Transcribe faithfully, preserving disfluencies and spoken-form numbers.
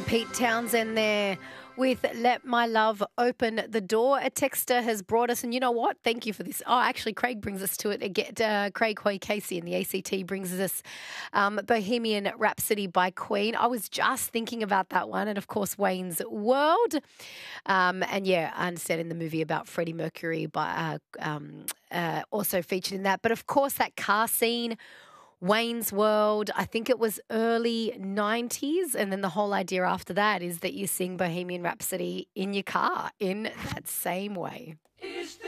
Pete Townsend there with Let My Love Open the Door. A texter has brought us, and you know what? Thank you for this. Oh, actually, Craig brings us to it again. Uh, Craig Hoy Casey in the A C T brings us um, Bohemian Rhapsody by Queen. I was just thinking about that one, and of course, Wayne's World. Um, and yeah, I understand in the movie about Freddie Mercury, by, uh, um, uh, also featured in that. But of course, that car scene, Wayne's World, I think it was early nineties. And then the whole idea after that is that you sing Bohemian Rhapsody in your car in that same way.